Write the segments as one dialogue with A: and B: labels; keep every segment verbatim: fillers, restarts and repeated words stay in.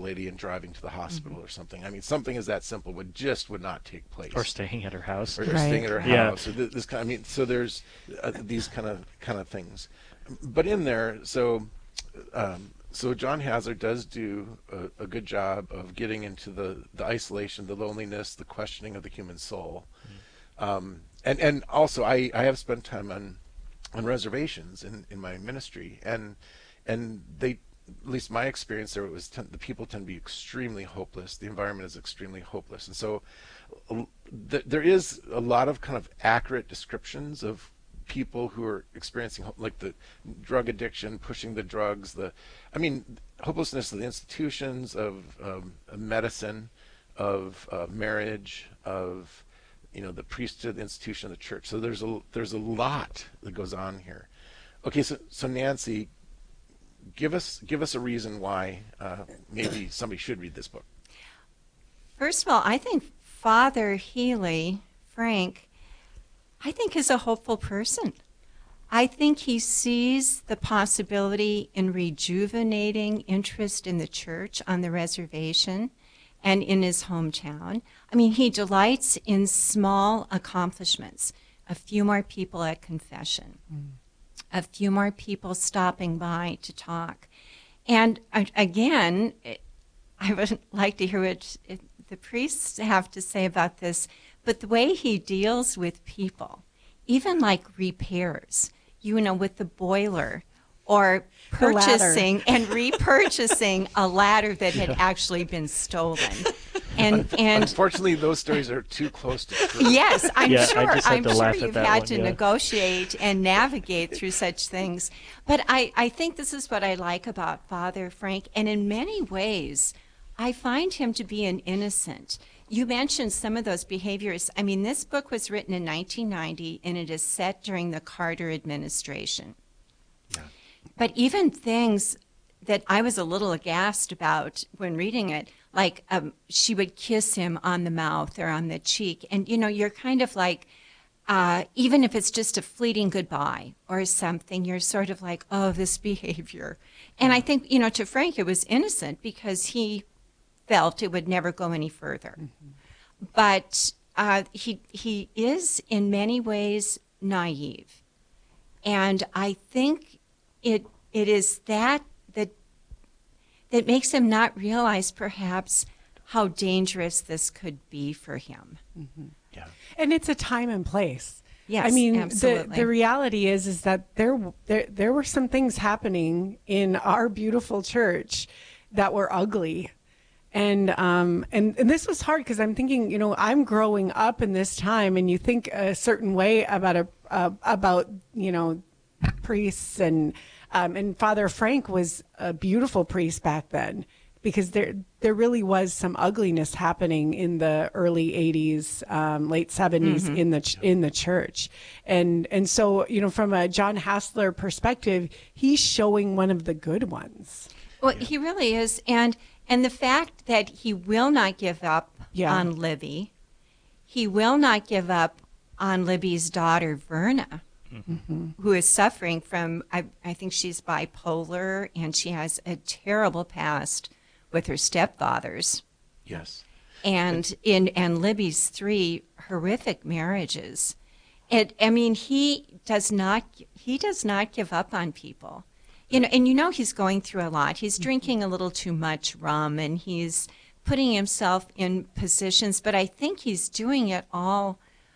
A: lady and driving to the hospital mm-hmm. or something. I mean, something as that simple would just would not take place.
B: Or staying at her house.
A: Or, or
C: right.
A: staying at her
B: Yeah.
A: house. Or th- this kind. I mean, so there's uh, these kind of kind of things. But in there, so um, so John Hasler does do a, a good job of getting into the, the isolation, the loneliness, the questioning of the human soul. Mm-hmm. Um, and and also, I, I have spent time on on reservations in, in my ministry, and and they, at least my experience there, it was ten, the people tend to be extremely hopeless. The environment is extremely hopeless, and so uh, th- there is a lot of kind of accurate descriptions of people who are experiencing like the drug addiction, pushing the drugs, the, I mean, hopelessness of the institutions, of um, medicine, of uh, marriage, of, you know, the priesthood, the institution of the church. So there's a there's a lot that goes on here. Okay, so so Nancy, give us give us a reason why uh, maybe somebody should read this book.
C: First of all, I think Father Healy, Frank, I think is a hopeful person. I think he sees the possibility in rejuvenating interest in the church on the reservation and in his hometown. I mean, he delights in small accomplishments. A few more people at confession. Mm. A few more people stopping by to talk. And uh, again, I would like to hear what the priests have to say about this, but the way he deals with people, even like repairs, you know, with the boiler, or purchasing and repurchasing a ladder that had actually been stolen. And and
A: unfortunately, those stories are too close to true.
C: Yes, I'm
B: yeah,
C: sure.
B: I just had
C: I'm
B: to
C: sure
B: laugh
C: you've
B: at that
C: had
B: one,
C: to
B: yeah.
C: negotiate and navigate through such things. But I, I think this is what I like about Father Frank. And in many ways, I find him to be an innocent. You mentioned some of those behaviors. I mean, this book was written in nineteen ninety, and it is set during the Carter administration.
A: Yeah.
C: But even things that I was a little aghast about when reading it, like um, she would kiss him on the mouth or on the cheek. And, you know, you're kind of like, uh, even if it's just a fleeting goodbye or something, you're sort of like, oh, this behavior. And I think, you know, to Frank, it was innocent because he felt it would never go any further. Mm-hmm. But uh, he he is in many ways naive. And I think it it is that that that makes him not realize perhaps how dangerous this could be for him.
D: Mm-hmm.
A: Yeah.
D: And it's a time and place.
C: Yes,
D: I mean,
C: absolutely.
D: the the reality is is that there there there were some things happening in our beautiful church that were ugly. And um and, and this was hard because I'm thinking, you know, I'm growing up in this time, and you think a certain way about a uh, about you know priests, and um, and Father Frank was a beautiful priest back then, because there there really was some ugliness happening in the early eighties, um, late seventies mm-hmm. in the ch- in the church, and and so you know from a John Hasler perspective, he's showing one of the good ones.
C: Well, yeah. He really is, and. And the fact that he will not give up
D: yeah.
C: on Libby, he will not give up on Libby's daughter, Verna, mm-hmm. who is suffering from, I, I think she's bipolar, and she has a terrible past with her stepfathers.
A: Yes.
C: And in and Libby's three horrific marriages. It, I mean, he does not he does not give up on people. You know, and you know he's going through a lot. He's drinking a little too much rum, and he's putting himself in positions, but I think he's doing it all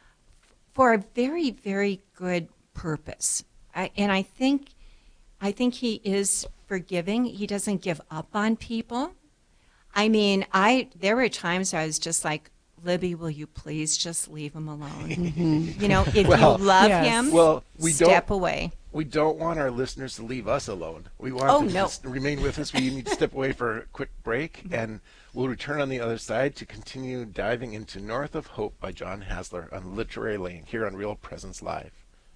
C: for a very, very good purpose. I, and I think I think he is forgiving. He doesn't give up on people. I mean, I there were times I was just like, Libby, will you please just leave him alone? Mm-hmm. You know, if
A: well,
C: you love
D: yes.
C: him,
A: well, we
C: step
A: don't,
C: away.
A: We don't want our listeners to leave us alone. We want
C: oh,
A: them
C: no.
A: to remain with us. We need to step away for a quick break, and we'll return on the other side to continue diving into North of Hope by John Hasler on Literary Lane here on Real Presence Live.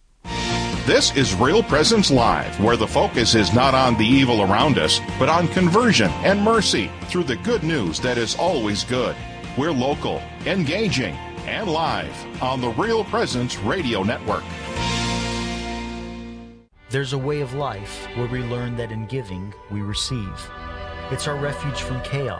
E: This is Real Presence Live, where the focus is not on the evil around us, but on conversion and mercy through the good news that is always good. We're local, engaging, and live on the Real Presence Radio Network.
F: There's a way of life where we learn that in giving, we receive. It's our refuge from chaos.